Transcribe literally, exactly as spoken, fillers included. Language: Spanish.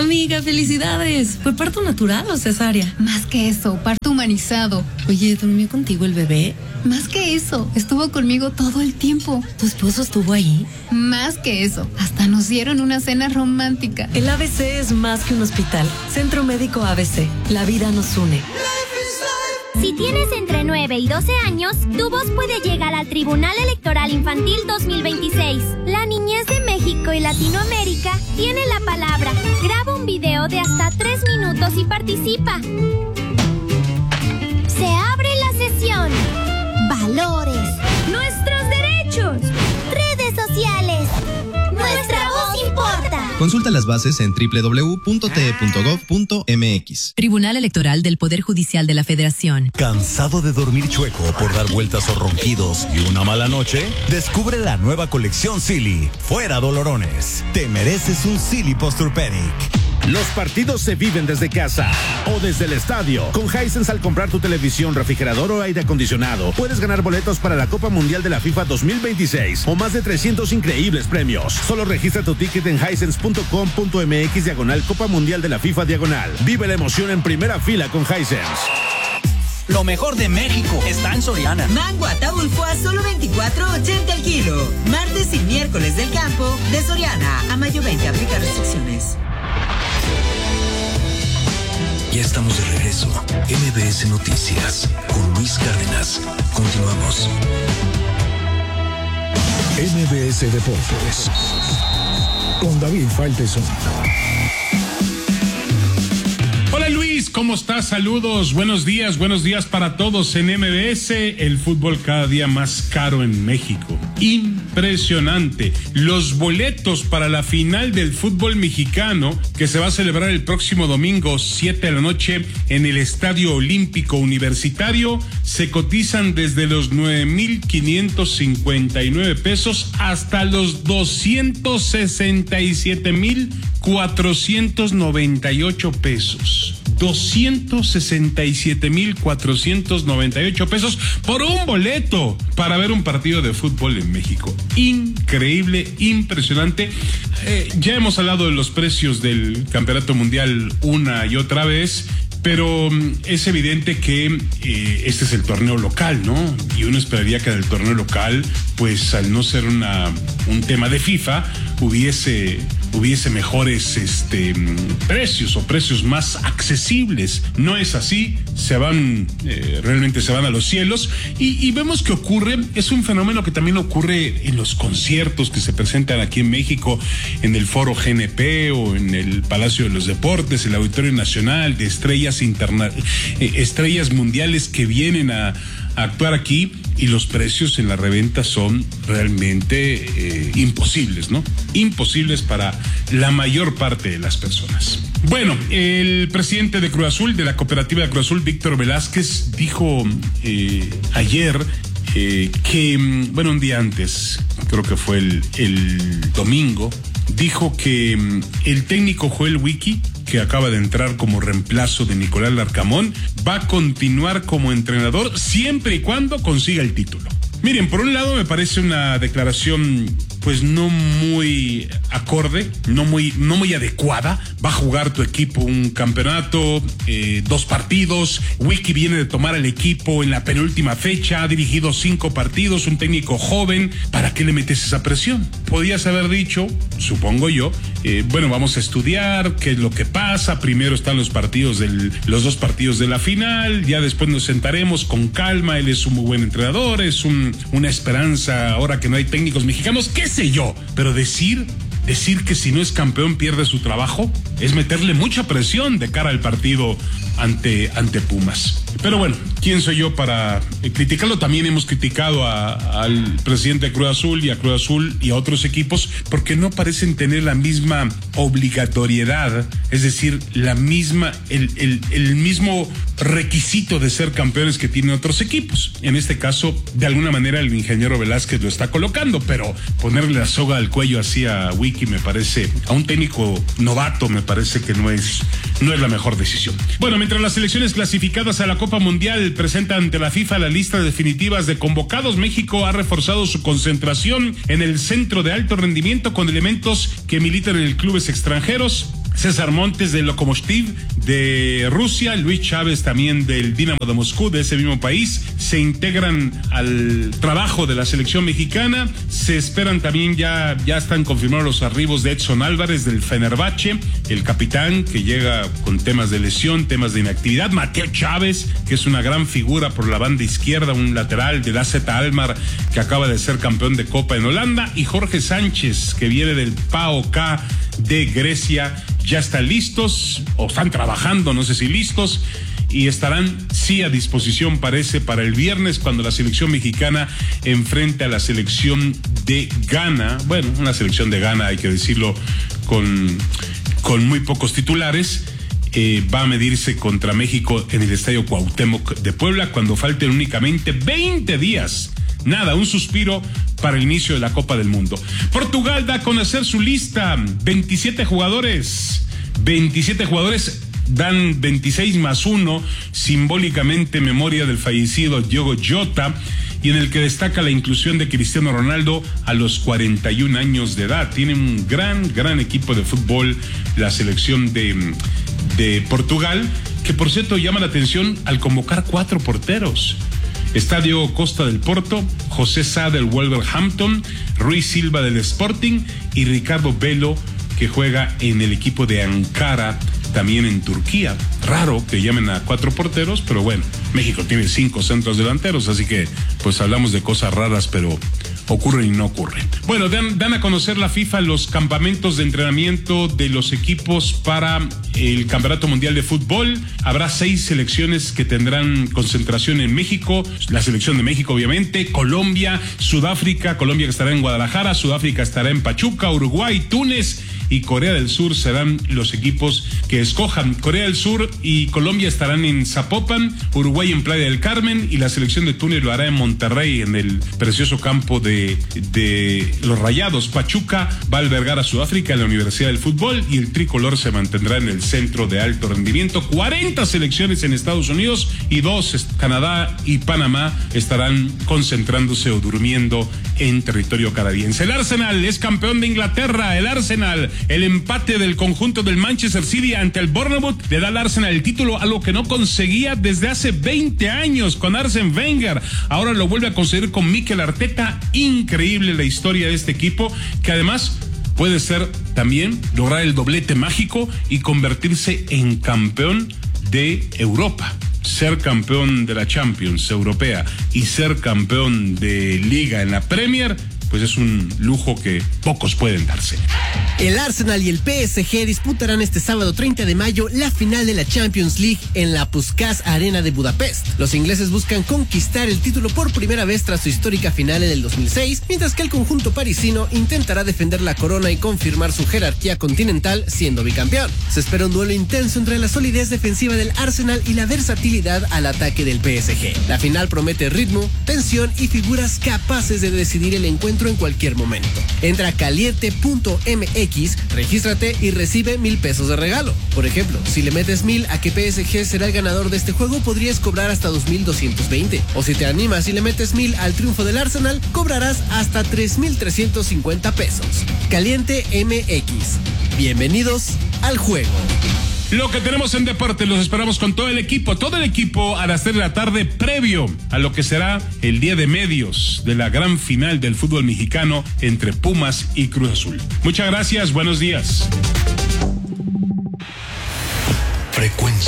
Amiga, felicidades. ¿Fue parto natural o cesárea? Más que eso, parto humanizado. Oye, ¿durmió contigo el bebé? Más que eso, estuvo conmigo todo el tiempo. ¿Tu esposo estuvo ahí? Más que eso, hasta nos dieron una cena romántica. El A B C es más que un hospital. Centro Médico A B C. La vida nos une. Si tienes entre nueve y doce años, tu voz puede llegar al Tribunal Electoral Infantil dos mil veintiséis. La niñez de México y Latinoamérica tiene la palabra. Graba un video de hasta tres minutos y participa. Se abre la sesión. Valores. Nuestros derechos. Redes sociales. Nuestra voz importa. Consulta las bases en doble u doble u doble u punto t e punto gov punto m x. Tribunal Electoral del Poder Judicial de la Federación. ¿Cansado de dormir chueco por dar vueltas o ronquidos y una mala noche? Descubre la nueva colección Silly. Fuera dolorones. Te mereces un Silly Posturepedic. Los partidos se viven desde casa o desde el estadio. Con Hisense, al comprar tu televisión, refrigerador o aire acondicionado, puedes ganar boletos para la Copa Mundial de la FIFA dos mil veintiséis o más de trescientos increíbles premios. Solo registra tu ticket en hisense punto com punto m x diagonal Copa Mundial de la FIFA diagonal. Vive la emoción en primera fila con Hisense. Lo mejor de México está en Soriana. Mango Ataulfo a solo veinticuatro ochenta el kilo. Martes y miércoles del campo de Soriana a mayo veinte. Aplica restricciones. Ya estamos de regreso. M B S Noticias con Luis Cárdenas. Continuamos. M B S Deportes con David Faitelson. Hola Luis, ¿cómo estás? Saludos, buenos días, buenos días para todos en M B S. El fútbol cada día más caro en México. Impresionante. Los boletos para la final del fútbol mexicano, que se va a celebrar el próximo domingo siete de la noche en el Estadio Olímpico Universitario, se cotizan desde los nueve mil quinientos cincuenta y nueve pesos hasta los doscientos sesenta y siete mil cuatrocientos noventa y ocho pesos. doscientos sesenta y siete mil cuatrocientos noventa y ocho pesos por un boleto para ver un partido de fútbol en México. Increíble, impresionante. Eh, ya hemos hablado de los precios del Campeonato Mundial una y otra vez, pero es evidente que eh, este es el torneo local, ¿no? Y uno esperaría que del torneo local, pues al no ser una un tema de FIFA, hubiese hubiese mejores este precios o precios más accesibles. No es así, se van, eh, realmente se van a los cielos y, y vemos que ocurre, es un fenómeno que también ocurre en los conciertos que se presentan aquí en México, en el Foro G N P o en el Palacio de los Deportes, el Auditorio Nacional, de estrellas interna, eh, estrellas mundiales que vienen a, a actuar aquí, y los precios en la reventa son realmente eh, imposibles, ¿no? Imposibles para la mayor parte de las personas. Bueno, el presidente de Cruz Azul, de la cooperativa de Cruz Azul, Víctor Velázquez, dijo eh, ayer eh, que, bueno, un día antes, creo que fue el, el domingo, dijo que el técnico Joel Wiki, que acaba de entrar como reemplazo de Nicolás Larcamón, va a continuar como entrenador siempre y cuando consiga el título. Miren, por un lado me parece una declaración pues no muy acorde, no muy, no muy adecuada. Va a jugar tu equipo un campeonato, eh, dos partidos. Wiki viene de tomar al equipo en la penúltima fecha, ha dirigido cinco partidos, un técnico joven. ¿Para qué le metes esa presión? Podías haber dicho, supongo yo, eh, bueno, vamos a estudiar qué es lo que pasa. Primero están los partidos del, los dos partidos de la final, ya después nos sentaremos con calma. Él es un muy buen entrenador, es un, una esperanza ahora que no hay técnicos mexicanos. ¿Qué sé yo? Pero decir, decir que si no es campeón pierde su trabajo es meterle mucha presión de cara al partido ante, ante Pumas. Pero bueno, ¿quién soy yo para eh, criticarlo? También hemos criticado a, al presidente de Cruz Azul y a Cruz Azul y a otros equipos porque no parecen tener la misma obligatoriedad, es decir, la misma, el, el, el mismo requisito de ser campeones que tienen otros equipos. En este caso, de alguna manera el ingeniero Velázquez lo está colocando, pero ponerle la soga al cuello así a Wiki me parece, a un técnico novato me parece que no es, no es la mejor decisión. Bueno, mientras las selecciones clasificadas a la Copa Mundial presentan ante la FIFA la lista definitivas de convocados, México ha reforzado su concentración en el centro de alto rendimiento con elementos que militan en clubes extranjeros. César Montes del Lokomotiv de Rusia, Luis Chávez también del Dinamo de Moscú, de ese mismo país, se integran al trabajo de la selección mexicana. Se esperan también, ya, ya están confirmados los arribos de Edson Álvarez del Fenerbahce, el capitán que llega con temas de lesión, temas de inactividad. Mateo Chávez, que es una gran figura por la banda izquierda, un lateral del A Z Alkmaar que acaba de ser campeón de Copa en Holanda, y Jorge Sánchez, que viene del P A O K de Grecia. Ya están listos, o están trabajando, no sé si listos, y estarán sí a disposición, parece, para el viernes, cuando la selección mexicana enfrente a la selección de Ghana. Bueno, una selección de Ghana, hay que decirlo, con, con muy pocos titulares. Eh, va a medirse contra México en el Estadio Cuauhtémoc de Puebla, cuando falten únicamente veinte días. Nada, un suspiro para el inicio de la Copa del Mundo. Portugal da a conocer su lista, veintisiete jugadores, veintisiete jugadores, dan veintiséis más uno, simbólicamente memoria del fallecido Diogo Jota, y en el que destaca la inclusión de Cristiano Ronaldo a los cuarenta y un años de edad. Tiene un gran, gran equipo de fútbol, la selección de, de Portugal, que por cierto llama la atención al convocar cuatro porteros. Estadio Costa del Porto, José Sá del Wolverhampton, Ruiz Silva del Sporting y Ricardo Velo, que juega en el equipo de Ankara, también en Turquía. Raro que llamen a cuatro porteros, pero bueno, México tiene cinco centros delanteros, así que pues hablamos de cosas raras, pero ocurren y no ocurren. Bueno, dan, dan a conocer la FIFA los campamentos de entrenamiento de los equipos para el Campeonato Mundial de Fútbol. Habrá seis selecciones que tendrán concentración en México, la selección de México obviamente, Colombia, Sudáfrica, Colombia que estará en Guadalajara, Sudáfrica estará en Pachuca, Uruguay, Túnez y Corea del Sur serán los equipos que escojan. Corea del Sur y Colombia estarán en Zapopan, Uruguay en Playa del Carmen, y la selección de Túnez lo hará en Monterrey, en el precioso campo de, de los Rayados. Pachuca va a albergar a Sudáfrica en la Universidad del Fútbol, y el tricolor se mantendrá en el Centro de Alto Rendimiento. cuarenta selecciones en Estados Unidos y dos, Canadá y Panamá, estarán concentrándose o durmiendo en territorio canadiense. El Arsenal es campeón de Inglaterra. El Arsenal, el empate del conjunto del Manchester City ante el Bournemouth le da al Arsenal el título, algo que no conseguía desde hace veinte años con Arsene Wenger. Ahora lo vuelve a conseguir con Mikel Arteta. Increíble la historia de este equipo, que además puede ser también lograr el doblete mágico y convertirse en campeón de Europa. Ser campeón de la Champions Europea y ser campeón de Liga en la Premier, pues es un lujo que pocos pueden darse. El Arsenal y el P S G disputarán este sábado treinta de mayo la final de la Champions League en la Puskás Arena de Budapest. Los ingleses buscan conquistar el título por primera vez tras su histórica final en el dos mil seis, mientras que el conjunto parisino intentará defender la corona y confirmar su jerarquía continental siendo bicampeón. Se espera un duelo intenso entre la solidez defensiva del Arsenal y la versatilidad al ataque del P S G. La final promete ritmo, tensión y figuras capaces de decidir el encuentro en cualquier momento. Entra a caliente punto m x, regístrate y recibe mil pesos de regalo. Por ejemplo, si le metes mil a que P S G será el ganador de este juego, podrías cobrar hasta dos mil doscientos veinte. O si te animas y le metes mil al triunfo del Arsenal, cobrarás hasta tres mil trescientos cincuenta pesos. Caliente M X. Bienvenidos al juego. Lo que tenemos en deporte, los esperamos con todo el equipo, todo el equipo a las tres de la tarde, previo a lo que será el día de medios de la gran final del fútbol mexicano entre Pumas y Cruz Azul. Muchas gracias, buenos días. Frecuencia.